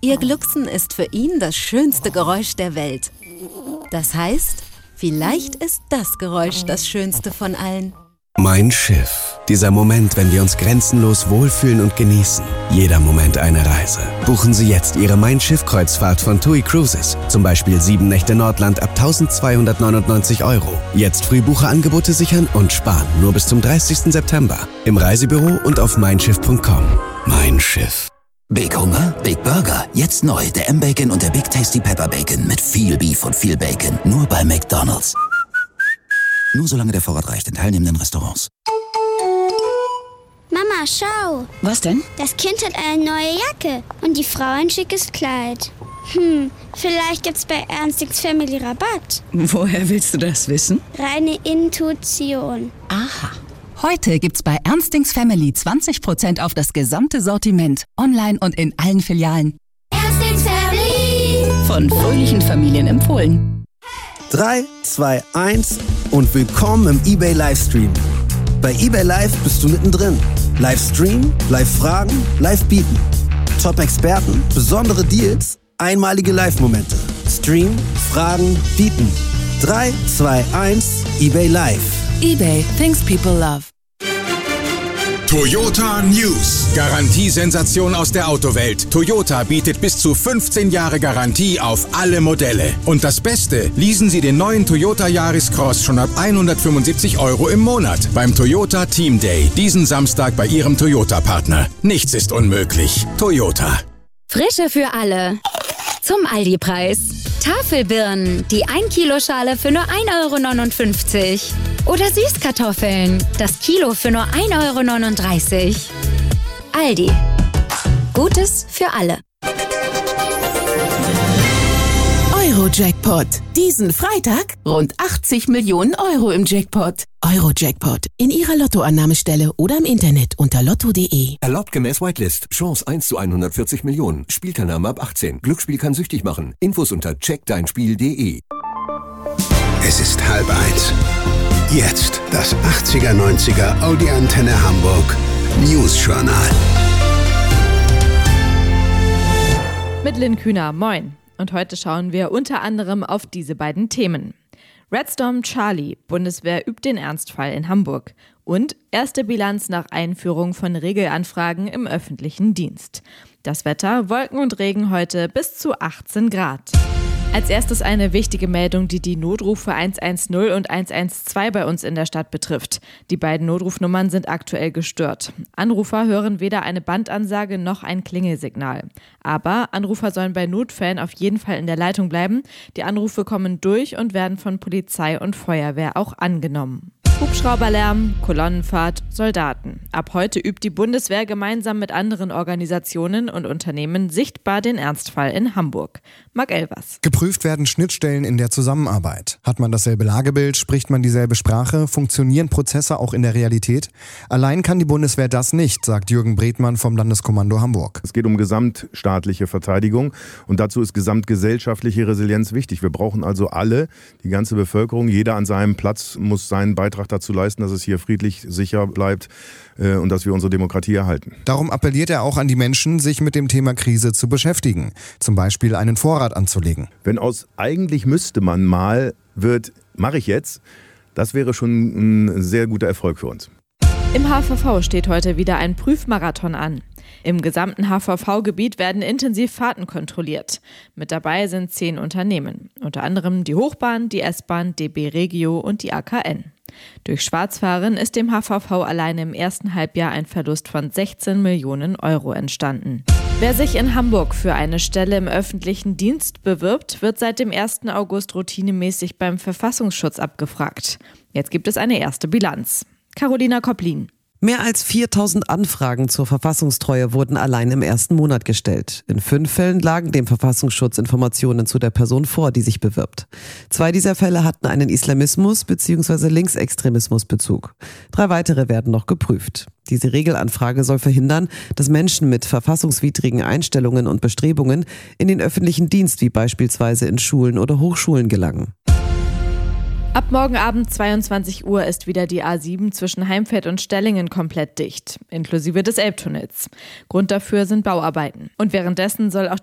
Ihr Glucksen ist für ihn das schönste Geräusch der Welt. Das heißt, vielleicht ist das Geräusch das schönste von allen. Mein Schiff. Dieser Moment, wenn wir uns grenzenlos wohlfühlen und genießen. Jeder Moment eine Reise. Buchen Sie jetzt Ihre Mein Schiff-Kreuzfahrt von TUI Cruises. Zum Beispiel 7 Nächte Nordland ab 1.299 €. Jetzt Frühbucherangebote sichern und sparen. Nur bis zum 30. September. Im Reisebüro und auf meinschiff.com. Mein Schiff. Big Hunger, Big Burger. Jetzt neu, der M-Bacon und der Big Tasty Pepper Bacon mit viel Beef und viel Bacon. Nur bei McDonald's. Nur solange der Vorrat reicht in teilnehmenden Restaurants. Mama, schau. Was denn? Das Kind hat eine neue Jacke und die Frau ein schickes Kleid. Vielleicht gibt's bei Ernstings Family Rabatt. Woher willst du das wissen? Reine Intuition. Aha. Heute gibt's bei Ernstings Family 20% auf das gesamte Sortiment. Online und in allen Filialen. Ernstings Family. Von fröhlichen Familien empfohlen. 3, 2, 1 und willkommen im eBay Livestream. Bei eBay Live bist du mittendrin. Livestream, Live-Fragen, Live-Bieten. Top-Experten, besondere Deals, einmalige Live-Momente. Stream, Fragen, Bieten. 3, 2, 1, eBay Live. eBay, things people love. Toyota News. Garantiesensation aus der Autowelt. Toyota bietet bis zu 15 Jahre Garantie auf alle Modelle. Und das Beste, leasen Sie den neuen Toyota Yaris Cross schon ab 175 € im Monat beim Toyota Team Day. Diesen Samstag bei Ihrem Toyota-Partner. Nichts ist unmöglich. Toyota. Frische für alle. Zum Aldi-Preis. Tafelbirnen, die 1-Kilo-Schale für nur 1,59 €. Oder Süßkartoffeln, das Kilo für nur 1,39 €. Aldi. Gutes für alle. Euro-Jackpot. Diesen Freitag rund 80 Millionen € im Jackpot. Euro-Jackpot. In Ihrer Lottoannahmestelle oder im Internet unter lotto.de. Erlaubt gemäß Whitelist. Chance 1 zu 140 Millionen. Spielteilnahme ab 18. Glücksspiel kann süchtig machen. Infos unter checkdeinspiel.de. Es ist 12:30. Jetzt das 80er-90er Audi Antenne Hamburg News Journal. Mit Lynn Kühner, moin. Und heute schauen wir unter anderem auf diese beiden Themen. Red Storm Charlie, Bundeswehr übt den Ernstfall in Hamburg. Und erste Bilanz nach Einführung von Regelanfragen im öffentlichen Dienst. Das Wetter, Wolken und Regen heute bis zu 18 Grad. Als erstes eine wichtige Meldung, die die Notrufe 110 und 112 bei uns in der Stadt betrifft. Die beiden Notrufnummern sind aktuell gestört. Anrufer hören weder eine Bandansage noch ein Klingelsignal. Aber Anrufer sollen bei Notfällen auf jeden Fall in der Leitung bleiben. Die Anrufe kommen durch und werden von Polizei und Feuerwehr auch angenommen. Hubschrauberlärm, Kolonnenfahrt, Soldaten. Ab heute übt die Bundeswehr gemeinsam mit anderen Organisationen und Unternehmen sichtbar den Ernstfall in Hamburg. Marc Elvers. Geprüft werden Schnittstellen in der Zusammenarbeit. Hat man dasselbe Lagebild, spricht man dieselbe Sprache, funktionieren Prozesse auch in der Realität? Allein kann die Bundeswehr das nicht, sagt Jürgen Bredmann vom Landeskommando Hamburg. Es geht um gesamtstaatliche Verteidigung und dazu ist gesamtgesellschaftliche Resilienz wichtig. Wir brauchen also alle, die ganze Bevölkerung, jeder an seinem Platz muss seinen Beitrag dazu leisten, dass es hier friedlich, sicher bleibt und dass wir unsere Demokratie erhalten. Darum appelliert er auch an die Menschen, sich mit dem Thema Krise zu beschäftigen. Zum Beispiel einen Vorrat anzulegen. Wenn aus eigentlich müsste man mal wird, mache ich jetzt, das wäre schon ein sehr guter Erfolg für uns. Im HVV steht heute wieder ein Prüfmarathon an. Im gesamten HVV-Gebiet werden intensiv Fahrten kontrolliert. Mit dabei sind 10 Unternehmen, unter anderem die Hochbahn, die S-Bahn, DB Regio und die AKN. Durch Schwarzfahren ist dem HVV alleine im ersten Halbjahr ein Verlust von 16 Millionen € entstanden. Wer sich in Hamburg für eine Stelle im öffentlichen Dienst bewirbt, wird seit dem 1. August routinemäßig beim Verfassungsschutz abgefragt. Jetzt gibt es eine erste Bilanz. Carolina Kopplin. Mehr als 4000 Anfragen zur Verfassungstreue wurden allein im ersten Monat gestellt. In 5 Fällen lagen dem Verfassungsschutz Informationen zu der Person vor, die sich bewirbt. 2 dieser Fälle hatten einen Islamismus- bzw. Linksextremismusbezug. 3 weitere werden noch geprüft. Diese Regelanfrage soll verhindern, dass Menschen mit verfassungswidrigen Einstellungen und Bestrebungen in den öffentlichen Dienst wie beispielsweise in Schulen oder Hochschulen gelangen. Ab morgen Abend 22 Uhr ist wieder die A7 zwischen Heimfeld und Stellingen komplett dicht, inklusive des Elbtunnels. Grund dafür sind Bauarbeiten. Und währenddessen soll auch